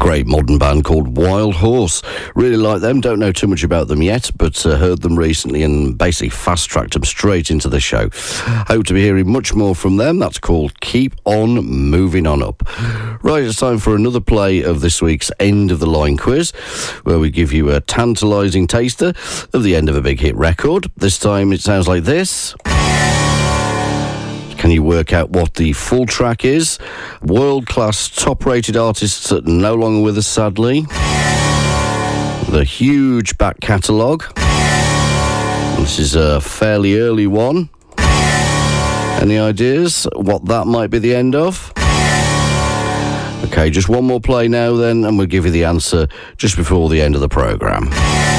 Great modern band called Wild Horse. Really like them, don't know too much about them yet, but heard them recently and basically fast-tracked them straight into the show. Hope to be hearing much more from them. That's called Keep On Moving On Up. Right, it's time for another play of this week's End of the Line quiz, where we give you a tantalising taster of the end of a big hit record. This time it sounds like this. Can you work out what the full track is? World-class, top-rated artists that are no longer with us, sadly. The huge back catalogue. This is a fairly early one. Any ideas what that might be the end of? Okay, just one more play now then, and we'll give you the answer just before the end of the programme.